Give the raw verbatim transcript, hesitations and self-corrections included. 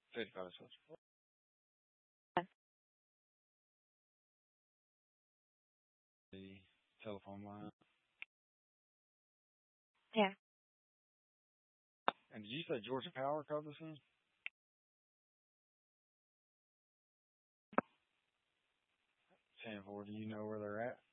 fifty-five. The telephone line. Yeah. And did you say Georgia Power called this in? ten four, do you know where they're at?